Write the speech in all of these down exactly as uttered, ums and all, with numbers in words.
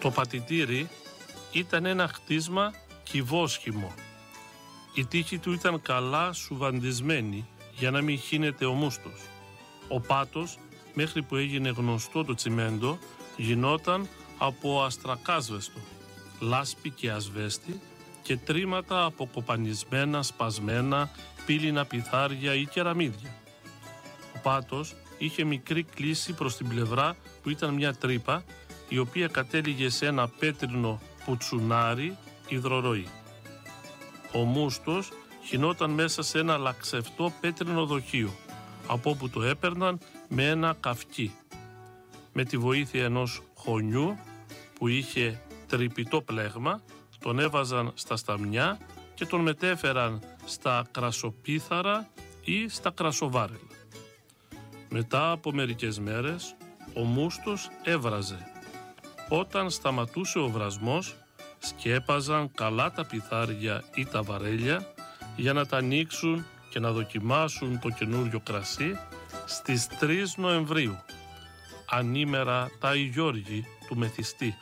Το πατητήρι ήταν ένα χτίσμα κυβόσχημο. Η τείχη του ήταν καλά σουβαντισμένη για να μην χύνεται ο μούστος. Ο πάτος, μέχρι που έγινε γνωστό το τσιμέντο, γινόταν από αστρακάσβεστο, λάσπη και ασβέστη και τρίματα από κοπανισμένα, σπασμένα, πύληνα πιθάρια ή κεραμίδια. Ο πάτος είχε μικρή κλίση προς την πλευρά που ήταν μια τρύπα, η οποία κατέληγε σε ένα πέτρινο πουτσουνάρι υδροροή. Ο μούστος χυνόταν μέσα σε ένα λαξευτό πέτρινο δοχείο, από όπου το έπαιρναν με ένα καυκί. Με τη βοήθεια ενός χωνιού που είχε τρυπητό πλέγμα, τον έβαζαν στα σταμνιά και τον μετέφεραν στα κρασοπίθαρα ή στα κρασοβάρελα. Μετά από μερικές μέρες, ο μούστος έβραζε. Όταν σταματούσε ο βρασμός, σκέπαζαν καλά τα πιθάρια ή τα βαρέλια για να τα ανοίξουν και να δοκιμάσουν το καινούριο κρασί στις τρεις Νοεμβρίου, ανήμερα τα Αγιώργη του μεθυστή.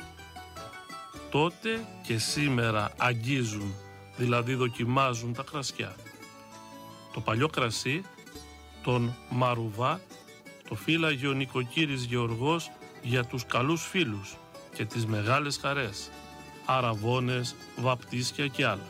Τότε και σήμερα αγγίζουν, δηλαδή δοκιμάζουν τα κρασιά. Το παλιό κρασί, τον Μαρουβά, το φύλαγε ο νοικοκύρης Γεωργός για τους καλούς φίλους και τις μεγάλες χαρές, αραβώνες, βαπτίσια και άλλα.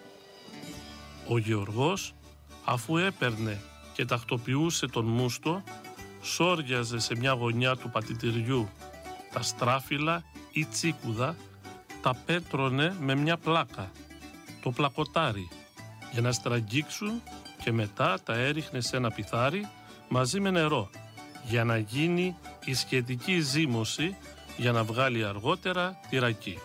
Ο Γεωργός, αφού έπαιρνε και τακτοποιούσε τον μούστο, σόριαζε σε μια γωνιά του πατητηριού τα στράφυλα ή τσίκουδα, τα πέτρωνε με μια πλάκα, το πλακοτάρι, για να στραγγίξουν και μετά τα έριχνε σε ένα πιθάρι μαζί με νερό, για να γίνει η σχετική ζύμωση για να βγάλει αργότερα τη ρακή.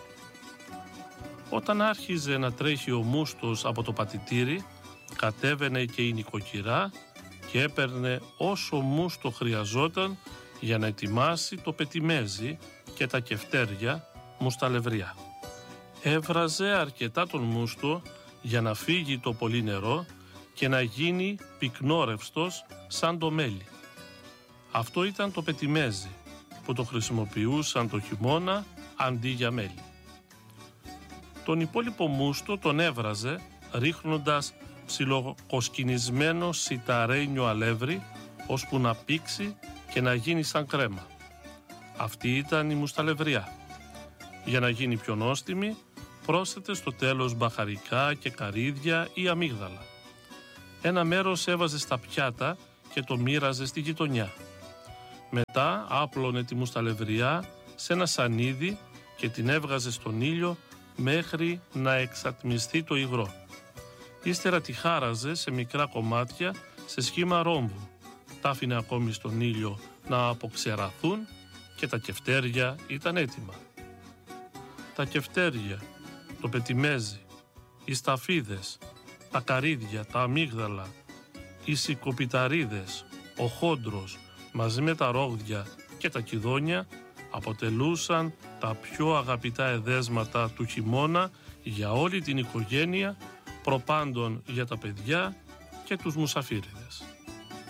Όταν άρχιζε να τρέχει ο μούστος από το πατητήρι, κατέβαινε και η νοικοκυρά και έπαιρνε όσο μούστο χρειαζόταν για να ετοιμάσει το πετιμέζι και τα κεφτέρια μουσταλευριά. Έβραζε αρκετά τον μούστο για να φύγει το πολύ νερό και να γίνει πυκνόρευστος σαν το μέλι. Αυτό ήταν το πετιμέζι που το χρησιμοποιούσαν το χειμώνα αντί για μέλι. Τον υπόλοιπο μούστο τον έβραζε ρίχνοντας ψιλοκοσκινισμένο σιταρένιο αλεύρι ώσπου να πήξει και να γίνει σαν κρέμα. Αυτή ήταν η μουσταλευριά. Για να γίνει πιο νόστιμη, πρόσθετε στο τέλος μπαχαρικά και καρύδια ή αμύγδαλα. Ένα μέρος έβαζε στα πιάτα και το μοίραζε στη γειτονιά. Μετά άπλωνε τη μουσταλευριά σε ένα σανίδι και την έβγαζε στον ήλιο μέχρι να εξατμιστεί το υγρό. Ύστερα τη χάραζε σε μικρά κομμάτια σε σχήμα ρόμβου. Τα άφηνε ακόμη στον ήλιο να αποξεραθούν και τα κεφτέρια ήταν έτοιμα. Τα κεφτέρια, το πετιμέζι, οι σταφίδες, τα καρύδια, τα αμύγδαλα, οι σικοπιταρίδες, ο χόντρος μαζί με τα ρόγδια και τα κιδόνια αποτελούσαν τα πιο αγαπητά εδέσματα του χειμώνα για όλη την οικογένεια, προπάντων για τα παιδιά και τους μουσαφίριδες.